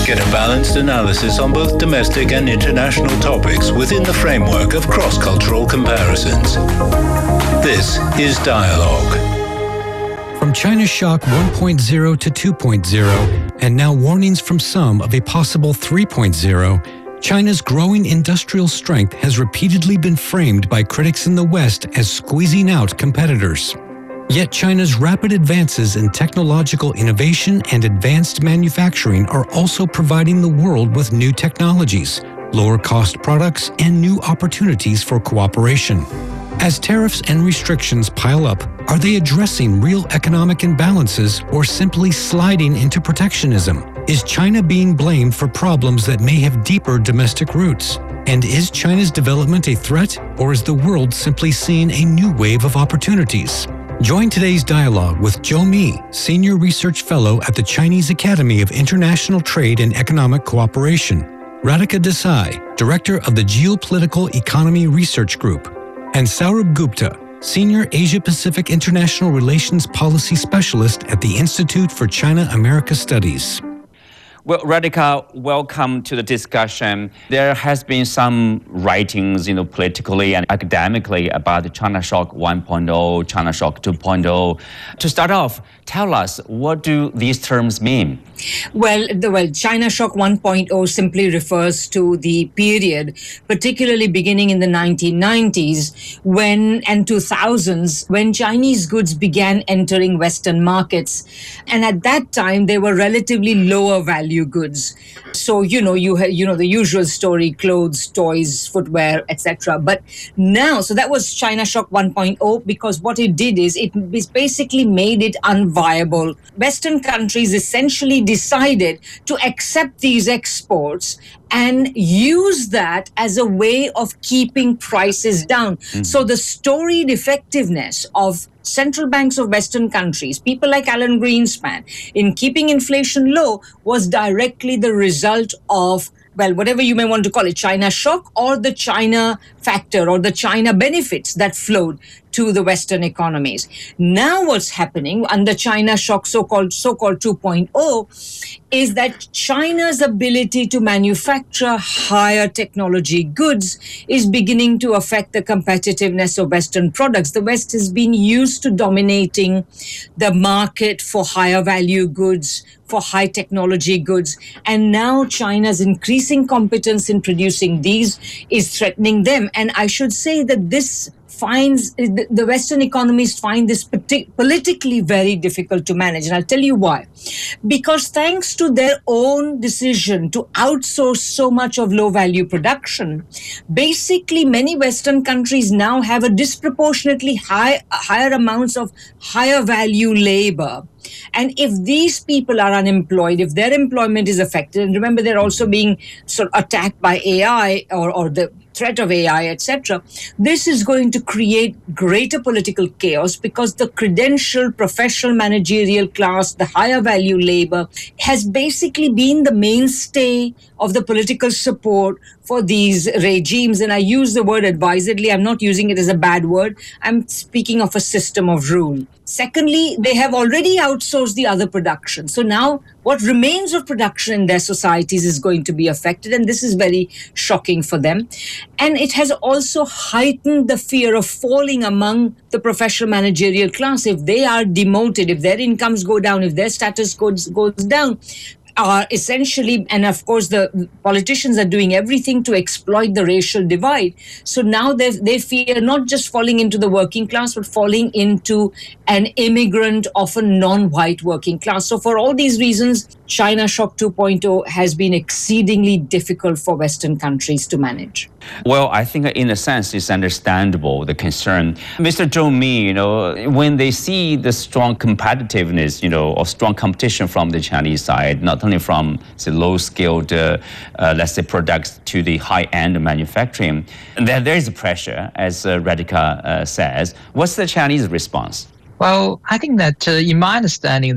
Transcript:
Get a balanced analysis on both domestic and international topics within the framework of cross-cultural comparisons. This is Dialogue. From China Shock 1.0 to 2.0, and now warnings from some of a possible 3.0, China's growing industrial strength has repeatedly been framed by critics in the West as squeezing out competitors. Yet China's rapid advances in technological innovation and advanced manufacturing are also providing the world with new technologies, lower-cost products, and new opportunities for cooperation. As tariffs and restrictions pile up, are they addressing real economic imbalances or simply sliding into protectionism? Is China being blamed for problems that may have deeper domestic roots? And is China's development a threat, or is the world simply seeing a new wave of opportunities? Join today's dialogue with Zhou Mi, Senior Research Fellow at the Chinese Academy of International Trade and Economic Cooperation, Radhika Desai, Director of the Geopolitical Economy Research Group, and Saurabh Gupta, Senior Asia-Pacific International Relations Policy Specialist at the Institute for China-America Studies. Well, Radhika, welcome to the discussion. There has been some writings, politically and academically about the China Shock 1.0, China Shock 2.0. To start off, tell us, what do these terms mean? Well, China Shock 1.0 simply refers to the period, particularly beginning in the 1990s and 2000s, when Chinese goods began entering Western markets. And at that time, they were relatively lower value goods. So, you had, the usual story, clothes, toys, footwear, etc. But now, so that was China Shock 1.0, because what it did is it basically made it unviable. Western countries essentially decided to accept these exports and use that as a way of keeping prices down. So the storied effectiveness of central banks of Western countries, people like Alan Greenspan, in keeping inflation low was directly the result of, whatever you may want to call it, China shock or the China factor or the China benefits that flowed to the Western economies. Now what's happening under China shock, so-called 2.0, is that China's ability to manufacture higher technology goods is beginning to affect the competitiveness of Western products. The West has been used to dominating the market for higher value goods, for high technology goods. And now China's increasing competence in producing these is threatening them. And I should say that the Western economies find this politically very difficult to manage. And I'll tell you why. Because thanks to their own decision to outsource so much of low-value production, basically many Western countries now have a disproportionately higher amounts of higher value labor. And if these people are unemployed, if their employment is affected, and remember they're also being sort of attacked by AI or the threat of AI, etc., this is going to create greater political chaos because the credentialed professional managerial class, the higher value labor, has basically been the mainstay of the political support for these regimes. And I use the word advisedly. I'm not using it as a bad word. I'm speaking of a system of rule. Secondly, they have already outsourced the other production. So now what remains of production in their societies is going to be affected. And this is very shocking for them. And it has also heightened the fear of falling among the professional managerial class. If they are demoted, if their incomes go down, if their status goes down, are essentially, and of course the politicians are doing everything to exploit the racial divide. So now they fear not just falling into the working class, but falling into an immigrant, often non-white working class. So for all these reasons, China Shock 2.0 has been exceedingly difficult for Western countries to manage. Well, I think in a sense it's understandable, the concern. Mr. Zhou Mi, when they see the strong competitiveness, or strong competition from the Chinese side, not only from the low-skilled, let's say, products to the high-end manufacturing, and there is pressure, as Radhika says. What's the Chinese response? Well, I think that in my understanding,